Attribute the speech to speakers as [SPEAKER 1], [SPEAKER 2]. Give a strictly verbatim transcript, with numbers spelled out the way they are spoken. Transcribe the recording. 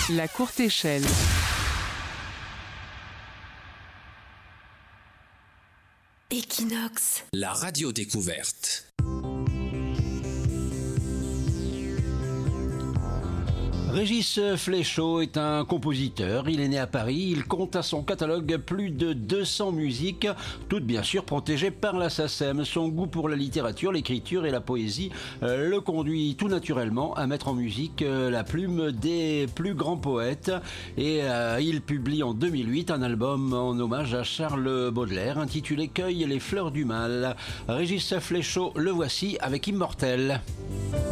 [SPEAKER 1] La courte échelle.
[SPEAKER 2] Equinox.
[SPEAKER 3] La radio découverte.
[SPEAKER 4] Régis Fléchaud est un compositeur, il est né à Paris, il compte à son catalogue plus de deux cents musiques, toutes bien sûr protégées par la SACEM. Son goût pour la littérature, l'écriture et la poésie euh, le conduit tout naturellement à mettre en musique euh, la plume des plus grands poètes. Et euh, il publie en deux mille huit un album en hommage à Charles Baudelaire intitulé « Cueille les fleurs du mal ». Régis Fléchaud, le voici avec Immortel.